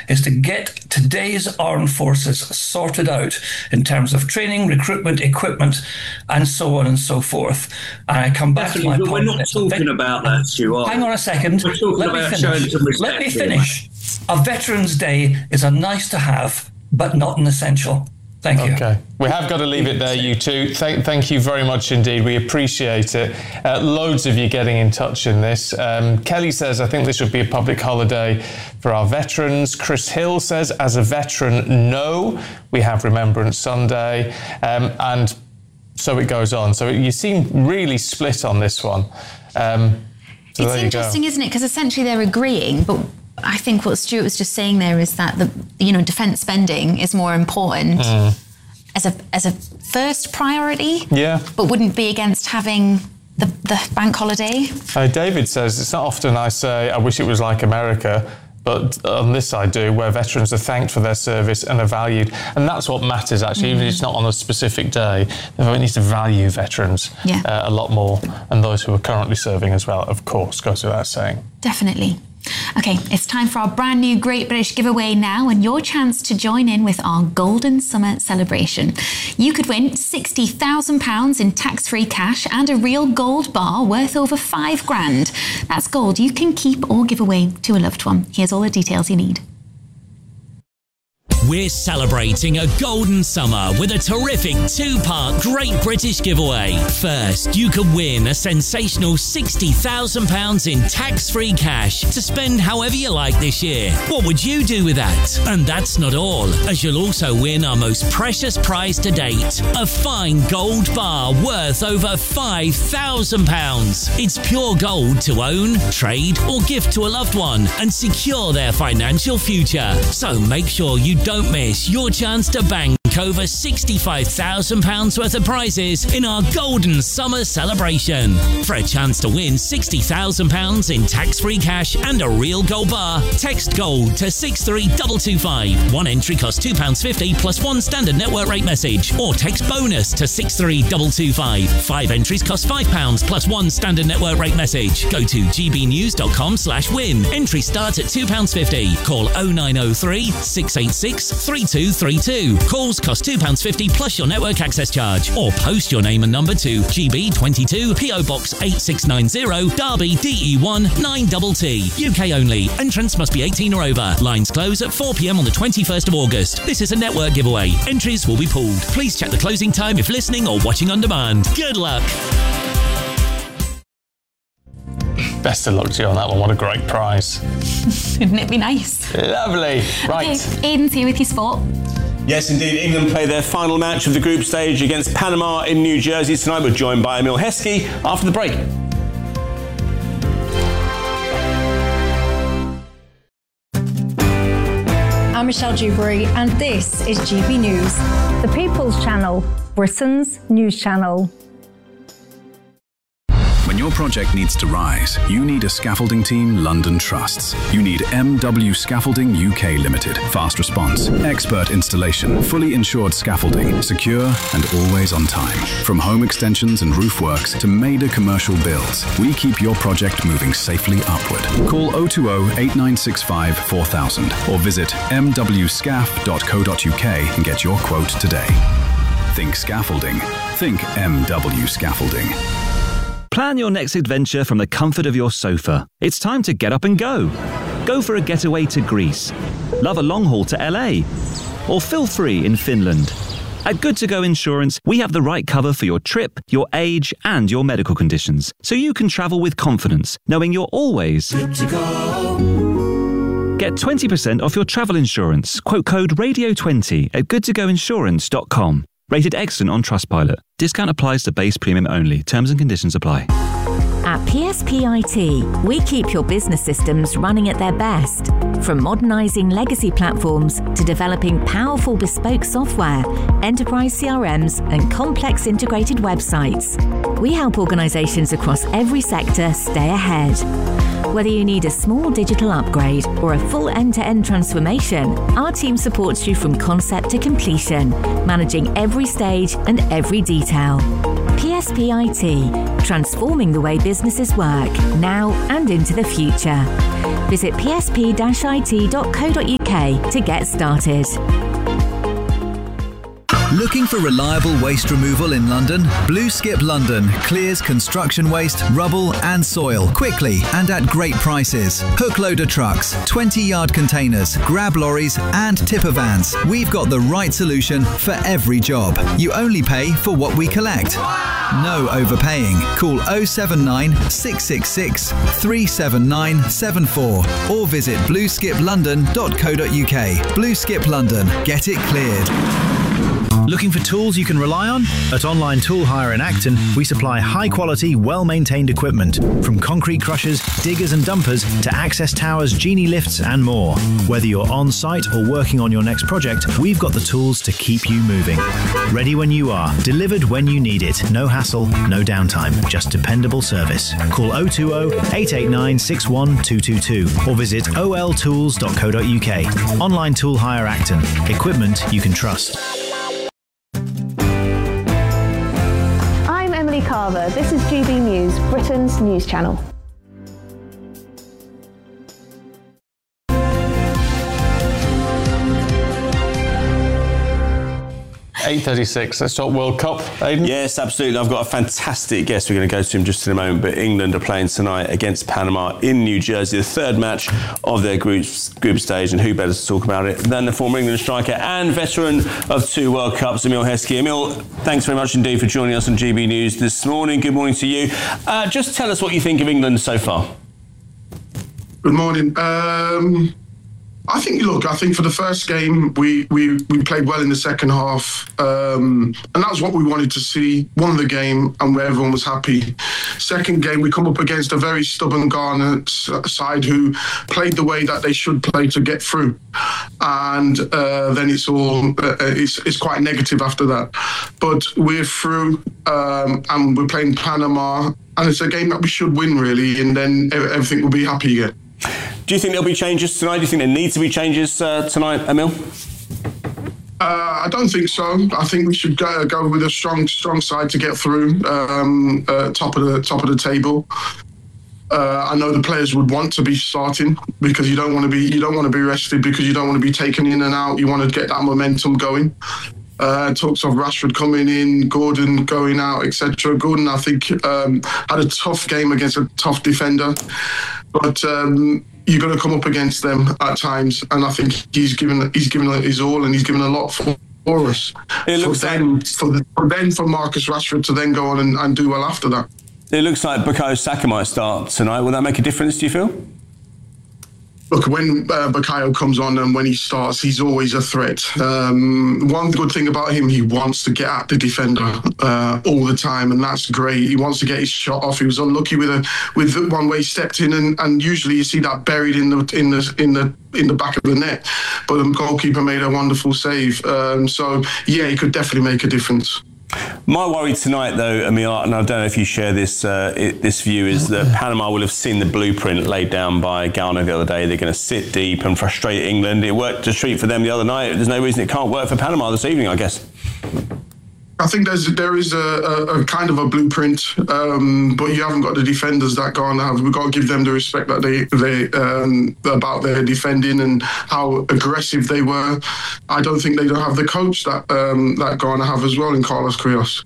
is to get today's armed forces sorted out in terms of training, recruitment, equipment, and so on and so forth. And I come back to my point. We're not talking about that, Stu. Hang on a second. We're talking about showing some respect. Let me finish. A Veterans Day is a nice to have, but not an essential. Thank you. Okay. We have got to leave it there, you two. Thank you very much indeed. We appreciate it. Loads of you getting in touch in this. Kelly says, I think this should be a public holiday for our veterans. Chris Hill says, as a veteran, no. We have Remembrance Sunday. And so it goes on. So you seem really split on this one. It's interesting, isn't it? Because essentially they're agreeing, but I think what Stuart was just saying there is that defence spending is more important as a first priority. Yeah, but wouldn't be against having the bank holiday. David says it's not often I say I wish it was like America, but on this I do, where veterans are thanked for their service and are valued, and that's what matters actually. Even if it's not on a specific day, we need to value veterans a lot more, and those who are currently serving as well. Of course, goes without saying. Definitely. Okay, it's time for our brand new Great British giveaway now, and your chance to join in with our Golden Summer celebration. You could win £60,000 in tax-free cash and a real gold bar worth over £5,000. That's gold you can keep or give away to a loved one. Here's all the details you need. We're celebrating a golden summer with a terrific two-part Great British giveaway. First, you could win a sensational £60,000 in tax-free cash to spend however you like this year. What would you do with that? And that's not all, as you'll also win our most precious prize to date, a fine gold bar worth over £5,000. It's pure gold to own, trade, or gift to a loved one and secure their financial future. So make sure you don't miss your chance to bank over £65,000 worth of prizes in our Golden Summer celebration. For a chance to win £60,000 in tax-free cash and a real gold bar, text GOLD to 63225. One entry costs £2.50 plus one standard network rate message, or text BONUS to 63225. 5 entries cost £5 plus one standard network rate message. Go to gbnews.com/win. Entry starts at £2.50. Call 0903 686 3232. Calls cost £2.50 plus your network access charge, or post your name and number to GB22 PO Box 8690 Derby DE1 9TT. UK only. Entrants must be 18 or over. Lines close at 4 p.m. on the 21st of August. This is a network giveaway. Entries will be pooled. Please check the closing time if listening or watching on demand. Good luck. Best of luck to you on that one. What a great prize. Wouldn't it be nice? Lovely. Right. Okay, Aidan's here with your sport. Yes, indeed. England play their final match of the group stage against Panama in New Jersey tonight. We're joined by Emil Heskey after the break. I'm Michelle Dewberry, and this is GB News, the People's Channel, Britain's news channel. When your project needs to rise, you need a scaffolding team London trusts. You need MW Scaffolding UK Limited. Fast response, expert installation, fully insured scaffolding, secure and always on time. From home extensions and roof works to major commercial builds, we keep your project moving safely upward. Call 020 8965 4000 or visit mwscaf.co.uk and get your quote today. Think scaffolding. Think MW Scaffolding. Plan your next adventure from the comfort of your sofa. It's time to get up and go. Go for a getaway to Greece. Love a long haul to LA. Or feel free in Finland. At Good To Go Insurance, we have the right cover for your trip, your age, and your medical conditions, so you can travel with confidence, knowing you're always good to go. Get 20% off your travel insurance. Quote code Radio20 at goodtogoinsurance.com. Rated excellent on Trustpilot. Discount applies to base premium only. Terms and conditions apply. At PSP IT, we keep your business systems running at their best. From modernising legacy platforms to developing powerful bespoke software, enterprise CRMs and complex integrated websites, we help organisations across every sector stay ahead. Whether you need a small digital upgrade or a full end-to-end transformation, our team supports you from concept to completion, managing every stage and every detail. PSP IT, transforming the way businesses work now and into the future. Visit psp-it.co.uk to get started. Looking for reliable waste removal in London? Blue Skip London clears construction waste, rubble and soil quickly and at great prices. Hook loader trucks, 20-yard containers, grab lorries and tipper vans. We've got the right solution for every job. You only pay for what we collect. No overpaying. Call 079 666 37974 or visit blueskiplondon.co.uk. Blue Skip London. Get it cleared. Looking for tools you can rely on? At Online Tool Hire in Acton, we supply high-quality, well-maintained equipment, from concrete crushers, diggers and dumpers to access towers, genie lifts and more. Whether you're on-site or working on your next project, we've got the tools to keep you moving. Ready when you are, delivered when you need it. No hassle, no downtime, just dependable service. Call 020-889-61222 or visit oltools.co.uk. Online Tool Hire Acton. Equipment you can trust. Emily Carver. This is GB News, Britain's news channel. 8:36. Let's talk World Cup, Aidan. Yes, absolutely. I've got a fantastic guest. We're going to go to him just in a moment. But England are playing tonight against Panama in New Jersey, the third match of their group stage. And who better to talk about it than the former England striker and veteran of 2 World Cups, Emile Heskey. Emile, thanks very much indeed for joining us on GB News this morning. Good morning to you. Just tell us what you think of England so far. Good morning. I think for the first game, we played well in the second half. And that's what we wanted to see. Won the game and where everyone was happy. Second game, we come up against a very stubborn Ghana side who played the way that they should play to get through. And then it's quite negative after that. But we're through and we're playing Panama. And it's a game that we should win, really. And then everything will be happy again. Do you think there'll be changes tonight? Do you think there need to be changes tonight, Emile? I don't think so. I think we should go with a strong side to get through, top of the table. I know the players would want to be starting because you don't want to be rested, because you don't want to be taken in and out. You want to get that momentum going. Talks of Rashford coming in, Gordon going out, etc. Gordon, I think, had a tough game against a tough defender, but you're going to come up against them at times, and I think he's given his all, and he's given a lot for us. For Marcus Rashford to then go on and do well after that. It looks like Bukayo Saka might start tonight. Will that make a difference, do you feel? Look, when Bukayo comes on and when he starts, he's always a threat. One good thing about him, he wants to get at the defender all the time, and that's great. He wants to get his shot off. He was unlucky with one way he stepped in, and usually you see that buried in the back of the net. But the goalkeeper made a wonderful save. So yeah, he could definitely make a difference. My worry tonight, though, Emile, and I don't know if you share this view, is that Panama will have seen the blueprint laid down by Ghana the other day. They're going to sit deep and frustrate England. It worked to treat for them the other night. There's no reason it can't work for Panama this evening, I guess. I think there is a kind of a blueprint, but you haven't got the defenders that Ghana have. We've got to give them the respect that they about their defending and how aggressive they were. I don't think they don't have the coach that Ghana have as well in Carlos Queiroz.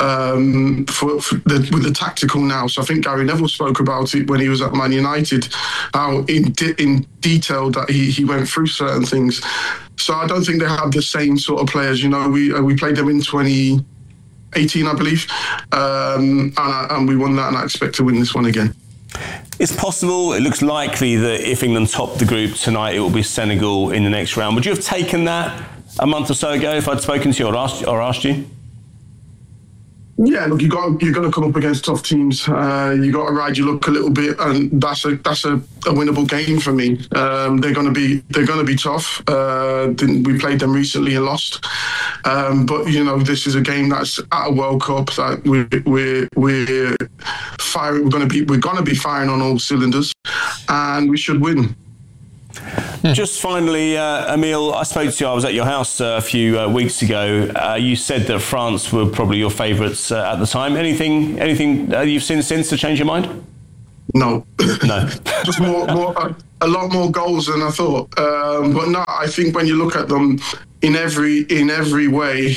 With the tactical now. So I think Gary Neville spoke about it when he was at Man United, how in detail that he went through certain things. So I don't think they have the same sort of players. You know, we played them in 2018, I believe, and we won that, and I expect to win this one again. It's possible, it looks likely that if England top the group tonight, it will be Senegal in the next round. Would you have taken that a month or so ago if I'd spoken to you or asked you? Yeah, look, you're going to come up against tough teams. You got to ride your luck a little bit, and that's a winnable game for me. They're going to be tough. We played them recently and lost, but you know, this is a game that's at a World Cup that we're firing. We're going to be firing on all cylinders, and we should win. Just finally, Emile, I spoke to you. I was at your house a few weeks ago. You said that France were probably your favourites at the time. Anything you've seen since to change your mind? No. No. Just a lot more goals than I thought. But no, I think when you look at them in every way,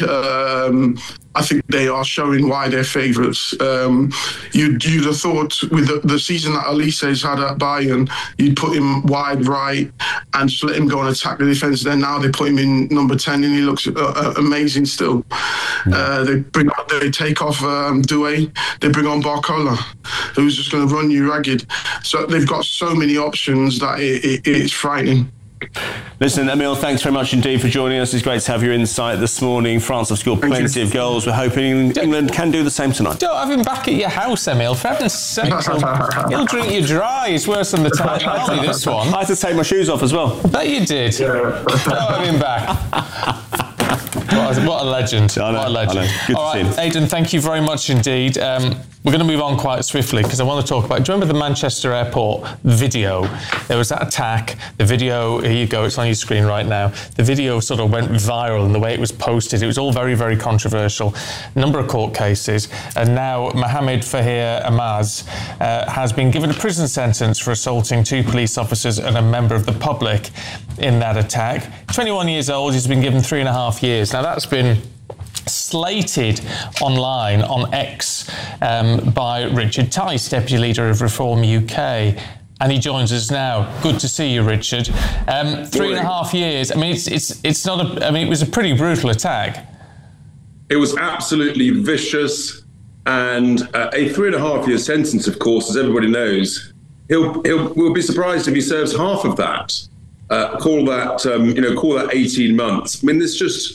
I think they are showing why they're favourites. You'd have thought with the season that Olise's had at Bayern, you'd put him wide right and just let him go and attack the defence. Then now they put him in number 10 and he looks amazing still. They take off Doué, they bring on Barcola, who's just going to run you ragged. So they've got so many options that it's frightening. Listen, Emile, thanks very much indeed for joining us. It's great to have your insight this morning. France have scored plenty of goals. We're hoping England can do the same tonight. Don't have him back at your house, Emile. For heaven's sake, he'll drink you dry. It's worse than the Titanic, this one. I had to take my shoes off as well. I bet you did. Don't have him back. What a legend. What a legend. Good All to see right, him. Aidan, thank you very much indeed. We're going to move on quite swiftly because I want to talk about, do you remember the Manchester Airport video? There was that attack. The video, here you go, it's on your screen right now. The video sort of went viral in the way it was posted. It was all very, very controversial. A number of court cases. And now Mohamed Fahir Amaz has been given a prison sentence for assaulting 2 police officers and a member of the public in that attack. 21 years old, he's been given 3.5 years. Now that's been slated online on X by Richard Tice, Deputy Leader of Reform UK. And he joins us now. Good to see you, Richard. 3.5 years. I mean, it's not it was a pretty brutal attack. It was absolutely vicious, and a 3.5-year sentence, of course, as everybody knows, we'll be surprised if he serves half of that. Call that 18 months. I mean, it's just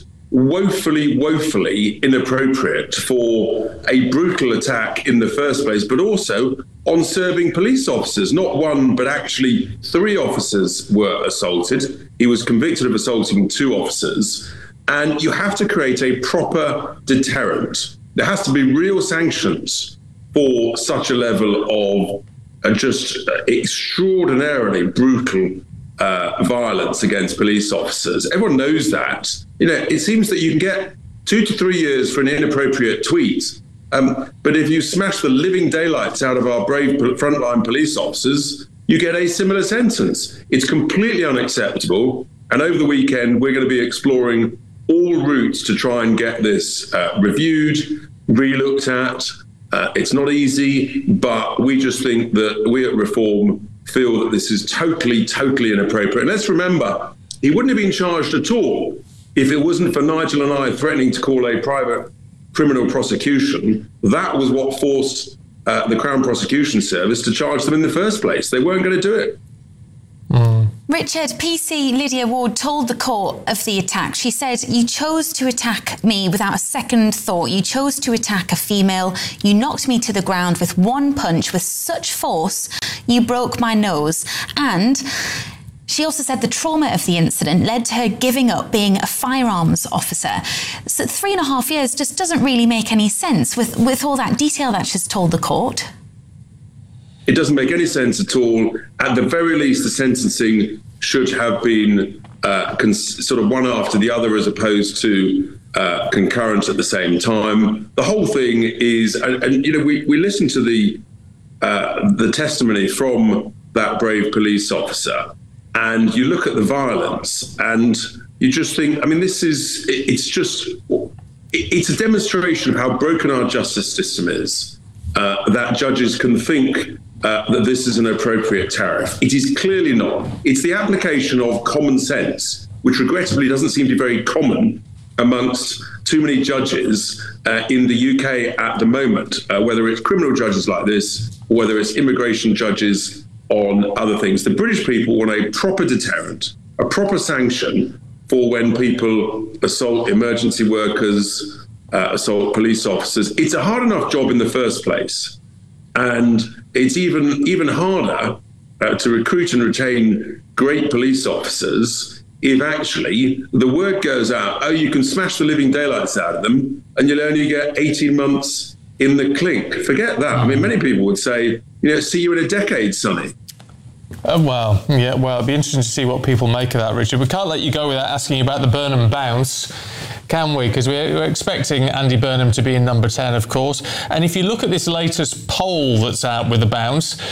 woefully inappropriate for a brutal attack in the first place, but also on serving police officers. Not one, but actually 3 officers were assaulted. He was convicted of assaulting 2 officers. And you have to create a proper deterrent. There has to be real sanctions for such a level of just extraordinarily brutal violence against police officers. Everyone knows that. It seems that you can get 2 to 3 years for an inappropriate tweet. But if you smash the living daylights out of our brave frontline police officers, you get a similar sentence. It's completely unacceptable. And over the weekend, we're going to be exploring all routes to try and get this reviewed, re-looked at. It's not easy, but we just think that we at Reform feel that this is totally inappropriate. And let's remember, he wouldn't have been charged at all if it wasn't for Nigel and I threatening to call a private criminal prosecution. That was what forced the Crown Prosecution Service to charge them in the first place. They weren't going to do it. Richard, PC Lydia Ward told the court of the attack. She said, "You chose to attack me without a second thought. You chose to attack a female. You knocked me to the ground with one punch with such force, you broke my nose." And she also said the trauma of the incident led to her giving up being a firearms officer. So 3.5 years just doesn't really make any sense with all that detail that she's told the court. It doesn't make any sense at all. At the very least, the sentencing should have been sort of one after the other as opposed to concurrent at the same time. The whole thing is, we listened to the testimony from that brave police officer, and you look at the violence and you just think, it's a demonstration of how broken our justice system is, that judges can think that this is an appropriate tariff. It is clearly not. It's the application of common sense, which regrettably doesn't seem to be very common amongst too many judges in the UK at the moment, whether it's criminal judges like this, or whether it's immigration judges on other things. The British people want a proper deterrent, a proper sanction for when people assault emergency workers, assault police officers. It's a hard enough job in the first place. And it's even harder to recruit and retain great police officers if actually the word goes out, oh, you can smash the living daylights out of them and you'll only get 18 months in the clink. Forget that. I mean, many people would say, see you in a decade, Sonny. Well, it'd be interesting to see what people make of that, Richard. We can't let you go without asking you about the Burnham bounce, can we? Because we're expecting Andy Burnham to be in number 10, of course. And if you look at this latest poll that's out with the bounce,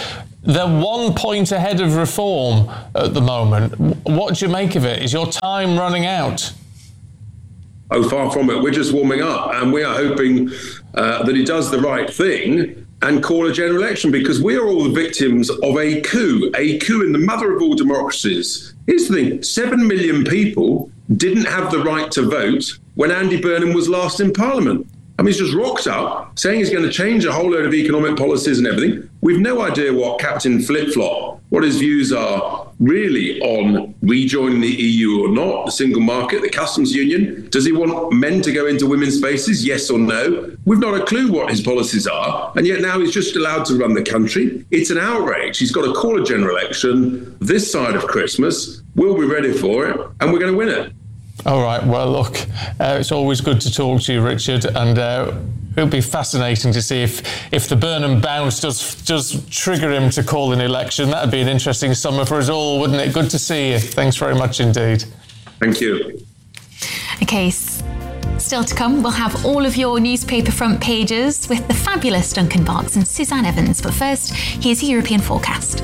They're 1 point ahead of Reform at the moment. What do you make of it? Is your time running out? Oh, far from it. We're just warming up, and we are hoping that he does the right thing and call a general election, because we are all the victims of a coup in the mother of all democracies. Here's the thing, 7 million people didn't have the right to vote when Andy Burnham was last in Parliament. I mean, he's just rocked up saying he's going to change a whole load of economic policies and everything. We've no idea what Captain Flip-Flop, what his views are really on rejoining the EU or not, the single market, the customs union. Does he want men to go into women's spaces, yes or no? We've not a clue what his policies are, and yet now he's just allowed to run the country. It's an outrage. He's got to call a general election this side of Christmas. We'll be ready for it, and we're going to win it. All right. Well, look, it's always good to talk to you, Richard, and it'll be fascinating to see if the Burnham bounce does trigger him to call an election. That'd be an interesting summer for us all, wouldn't it? Good to see you. Thanks very much indeed. Thank you. Okay, still to come, we'll have all of your newspaper front pages with the fabulous Duncan Box and Suzanne Evans. But first, here's your European forecast.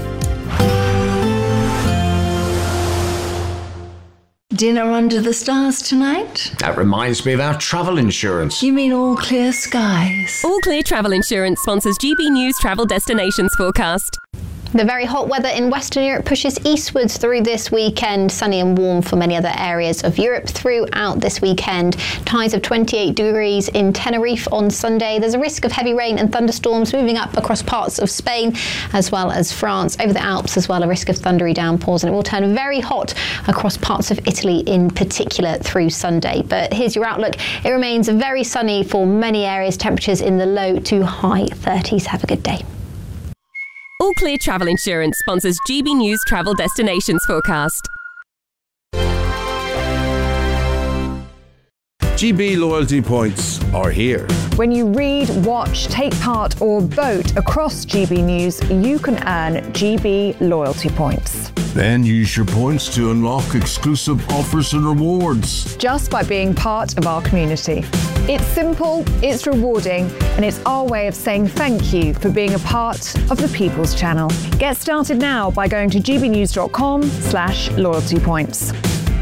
Dinner under the stars tonight? That reminds me of our travel insurance. You mean All Clear Skies? All Clear Travel Insurance sponsors GB News Travel Destinations forecast. The very hot weather in Western Europe pushes eastwards through this weekend. Sunny and warm for many other areas of Europe throughout this weekend. Highs of 28 degrees in Tenerife on Sunday. There's a risk of heavy rain and thunderstorms moving up across parts of Spain as well as France. Over the Alps as well, a risk of thundery downpours, and it will turn very hot across parts of Italy in particular through Sunday. But here's your outlook. It remains very sunny for many areas. Temperatures in the low to high 30s. Have a good day. All Clear Travel Insurance sponsors GB News Travel Destinations forecast. GB loyalty points are here. When you read, watch, take part or vote across GB News, you can earn GB loyalty points. Then use your points to unlock exclusive offers and rewards. Just by being part of our community. It's simple, it's rewarding, and it's our way of saying thank you for being a part of the People's Channel. Get started now by going to gbnews.com/loyalty points.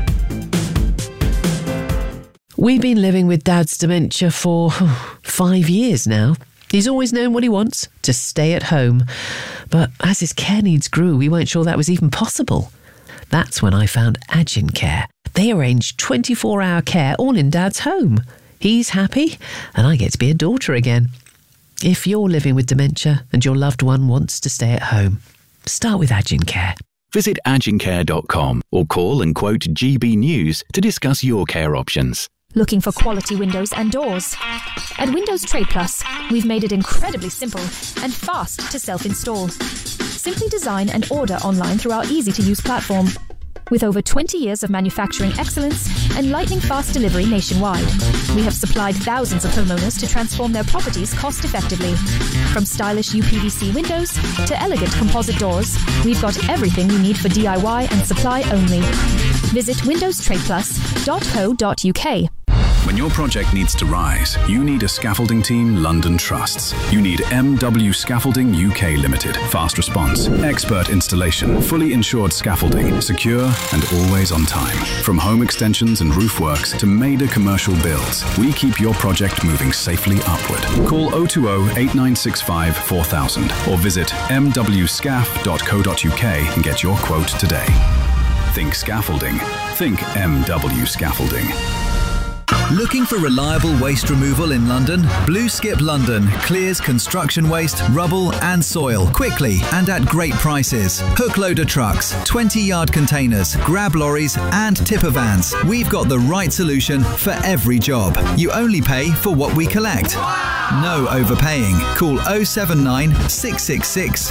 We've been living with Dad's dementia for 5 years now. He's always known what he wants, to stay at home. But as his care needs grew, we weren't sure that was even possible. That's when I found Agincare. They arrange 24-hour care all in Dad's home. He's happy, and I get to be a daughter again. If you're living with dementia and your loved one wants to stay at home, start with Agincare. Visit agincare.com or call and quote GB News to discuss your care options. Looking for quality windows and doors? At Windows Trade Plus, we've made it incredibly simple and fast to self-install. Simply design and order online through our easy-to-use platform. With over 20 years of manufacturing excellence and lightning-fast delivery nationwide, we have supplied thousands of homeowners to transform their properties cost-effectively. From stylish UPVC windows to elegant composite doors, we've got everything you need for DIY and supply only. Visit windowstradeplus.co.uk. When your project needs to rise, you need a scaffolding team London trusts. You need MW Scaffolding UK Limited. Fast response, expert installation, fully insured scaffolding, secure and always on time. From home extensions and roof works to major commercial builds, we keep your project moving safely upward. Call 020 8965 4000 or visit mwscaf.co.uk and get your quote today. Think scaffolding. Think MW Scaffolding. Looking for reliable waste removal in London? Blue Skip London clears construction waste, rubble and soil quickly and at great prices. Hook loader trucks, 20-yard containers, grab lorries and tipper vans. We've got the right solution for every job. You only pay for what we collect. No overpaying. Call 079 666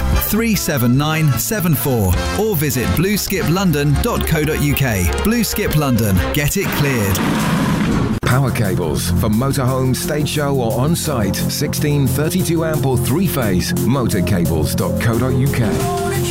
37974 or visit blueskiplondon.co.uk. Blue Skip London. Get it cleared. Power cables for motorhome, stage show or on-site. 16, 32 amp or 3-phase. Motorcables.co.uk.